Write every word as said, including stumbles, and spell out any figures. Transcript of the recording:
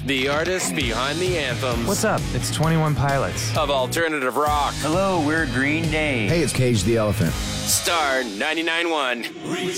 the artists behind the anthems. What's up? It's twenty-one Pilots. Of alternative rock. Hello, we're Green Day. Hey, it's Cage the Elephant. Star ninety-nine point one.